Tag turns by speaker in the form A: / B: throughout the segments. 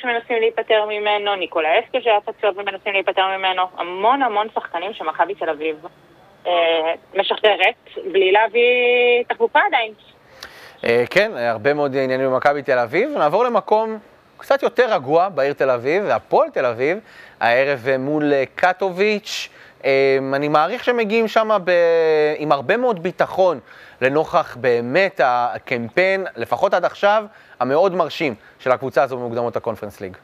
A: שמנסים להיפטר ממנו, ניקולה אסקו שהיה פצוע ומנסים להיפטר ממנו, המון שחקנים שמכבי תל אביב משחררת בלי להביא תחבופה עדיין.
B: כן, הרבה מאוד עניינים במכבי תל אביב. נעבור למקום קצת יותר רגוע בעיר תל אביב, והפועל תל אביב, הערב מול קטוביץ'. אני מעריך שמגיעים שם עם הרבה מאוד ביטחון לנוכח באמת הקמפיין, לפחות עד עכשיו, המאוד מרשים של הקבוצה הזו במוקדמות הקונפרנס ליג.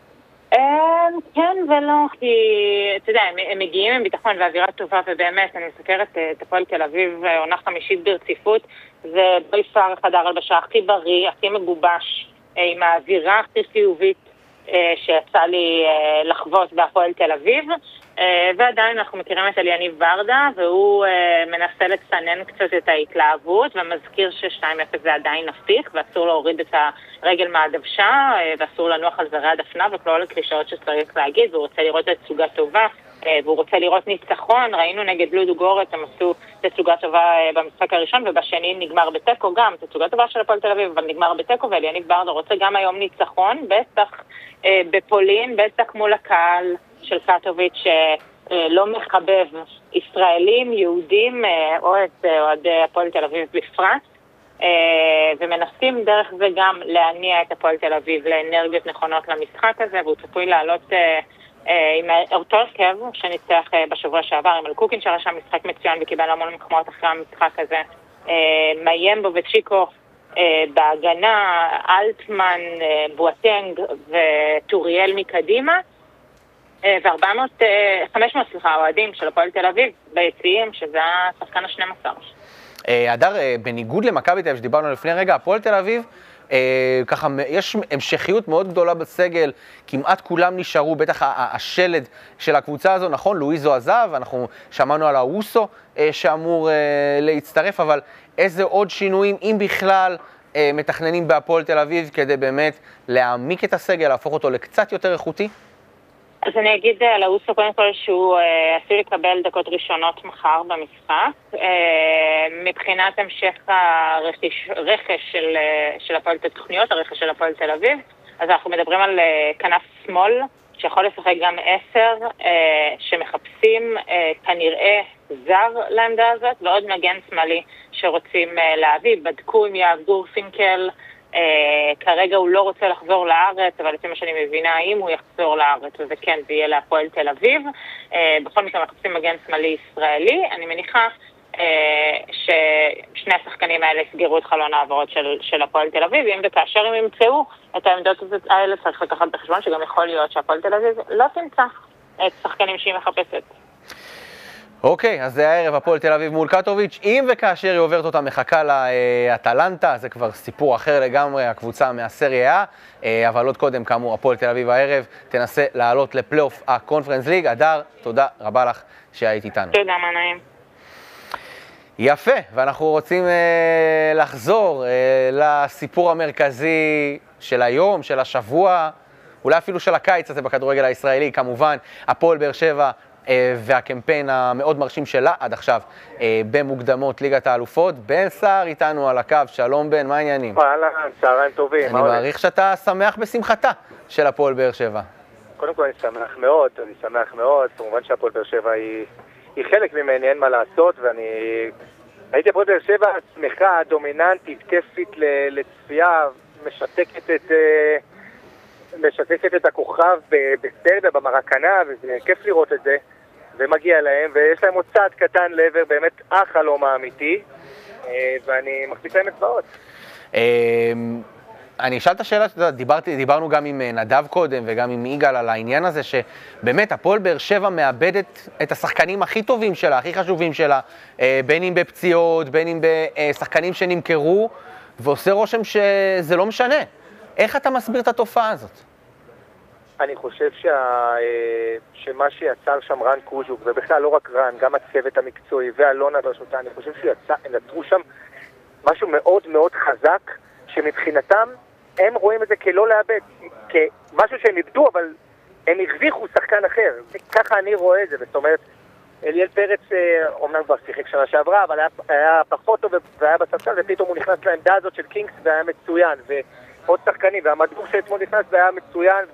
A: כן ולא, כי אתה יודע, הם מגיעים עם ביטחון ואווירה טובה, ובאמת, אני מסקרת את הפועל תל אביב עונה חמישית ברציפות, זה ביפר חדר הלבשה הכי בריא, הכי מגובש, עם האווירה הכי חיובית שיצא לי לחוות בהפועל תל אביב, ועדיין אנחנו מכירים את אליניב ברדה, והוא מנסה לצנן קצת את ההתלהבות, ומזכיר ש2-0 זה עדיין נפתיך, ואסור להוריד את הרגל מהדוושה, ואסור לנוח על זרי הדפנה, וכלול לקלישאות שצריך להגיד, והוא רוצה לראות את תצוגה טובה, והוא רוצה לראות ניצחון. ראינו נגד לודו גורץ, הם עשו תצוגה טובה במשחק הראשון, ובשני נגמר בטקו גם, תצוגה טובה של הפועל תל אביב, אבל נגמר בטקו, ואליניב ברדה רוצה גם היום ניצחון, בטח בפולין, בטח מול הקהל של קטוביץ' שלא מחבב ישראלים, יהודים, או את אוהדי הפועל תל אביב בפרט, ומנסים דרך זה גם להניע את הפועל תל אביב לאנרגיות נכונות למשחק הזה, והוא צפוי לעלות עם אותו הרכב שניצח בשבוע שעבר, עם אלקוקין שרשם משחק מצוין וקיבל המון מחמאות אחרי המשחק הזה, מיימבו וצ'יקו בהגנה, אלטמן, בואטנג וטוריאל מקדימה, ו500 אוהדים של הפועל תל אביב ביציעים, שזה השחקן ה-12.
B: הדר, בניגוד למכבי תל אביב שדיברנו לפני רגע, הפועל תל אביב, ככה יש המשכיות מאוד גדולה בסגל, כמעט כולם נשארו, בטח השלד של הקבוצה הזו, נכון, לואיזו עזב, אנחנו שמענו על האוסו שאמור להצטרף, אבל איזה עוד שינויים, אם בכלל, מתכננים בהפועל תל אביב כדי באמת להעמיק את הסגל, להפוך אותו לקצת יותר איכותי?
A: אז אני אגיד על האוסו קודם כל שהוא עשוי לקבל דקות ראשונות מחר במשחק. מבחינת המשך הרכש של הפועל תוכניות, הרכש של הפועל תל אביב, אז אנחנו מדברים על כנף שמאל שיכול לשחק גם 10, שמחפשים כנראה זר לעמדה הזאת, ועוד מגן שמאלי שרוצים להביא. בדקו עם יאב גורפינקל, כרגע הוא לא רוצה לחזור לארץ, אבל לפי מה שאני מבינה, אם הוא יחזור לארץ, וזה כן, זה יהיה להפועל תל אביב. בכל מקרה מחפשים מגן שמאלי ישראלי. אני מניחה ששני השחקנים האלה סגרו את חלון העברות של הפועל תל אביב, אם וכאשר הם ימצאו את העמדות האלה, צריך לקחת בחשבון שגם יכול להיות שהפועל תל אביב לא תמצא את שחקנים שהיא מחפשת.
B: אוקיי, אז זה הערב הפועל תל אביב מול קטוביץ'. אם וכאשר היא עוברת אותה מחכה לאטלנטה, זה כבר סיפור אחר לגמרי, הקבוצה מהסריה A, אבל עוד קודם, כאמור, הפועל תל אביב הערב תנסה לעלות לפלייאוף הקונפרנס ליג. הדר, תודה רבה לך שהיית איתנו.
A: תודה, מה נעים.
B: יפה, ואנחנו רוצים לחזור לסיפור המרכזי של היום, של השבוע, אולי אפילו של הקיץ הזה בכדורגל הישראלי, כמובן, הפועל באר שבע, והקמפיין המאוד מרשים שלה עד עכשיו במוקדמות ליגת האלופות. בן סער איתנו על הקו, שלום בן, מה העניינים?
C: אהלן, צהריים טובים.
B: אני מעריך שאתה שמח בשמחתה של הפועל באר שבע.
C: קודם כל אני שמח מאוד, כמובן שהפועל באר שבע היא חלק ממני, אין מה לעשות, ואני הייתי הפועל באר שבע שמחה, דומיננטית, כיפית לצפייה, משתקת את הכוכב בסרדה, במרקנה, וזה כיף לראות את זה, ומגיע להם, ויש להם עוד צעד קטן לעבר באמת החלום האמיתי, ואני מחזיק להם אצבעות.
B: אני אשאל את השאלה, דיברנו גם עם נדב קודם וגם עם יגאל על העניין הזה, שבאמת הפועל באר שבע מאבדת את השחקנים הכי טובים שלה, הכי חשובים שלה, בין אם בפציעות, בין אם בשחקנים שנמכרו, ועושה רושם שזה לא משנה. איך אתה מסביר את התופעה הזאת?
C: אני חושב שמה שיצר שם רן קוז'וק, ובכלל לא רק רן, גם הצוות המקצועי ואלונה ברשותה, אני חושב שהם נתרו שם משהו מאוד מאוד חזק, שמבחינתם הם רואים את זה כלא לאבד, כמשהו שהם איבדו, אבל הם הרוויחו שחקן אחר. ככה אני רואה את זה, זאת אומרת, אליאל פרץ אומנם כבר שיחק שנה שעברה, אבל היה פחות טוב והיה בספסל, ופתאום הוא נכנס לעמדה הזאת של קינגס והיה מצוין, ועוד שחקנים, והמדור שאתמול נכנס והיה מצוין,